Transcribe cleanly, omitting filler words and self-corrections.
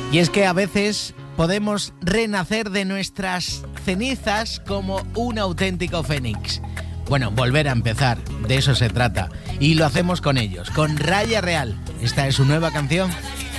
Y es que a veces podemos renacer de nuestras cenizas como un auténtico fénix. Bueno, volver a empezar, de eso se trata. Y lo hacemos con ellos, con Raya Real. Esta es su nueva canción.